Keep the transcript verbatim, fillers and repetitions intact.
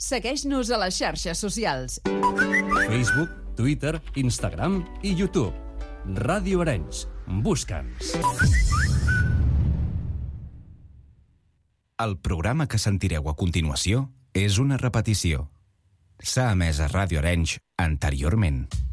Segueix-nos a les xarxes socials. Facebook, Twitter, Instagram i YouTube. Ràdio Arenys. Busca'ns. El programa que sentireu a continuació és una repetició. S'ha emès a Ràdio Arenys anteriorment.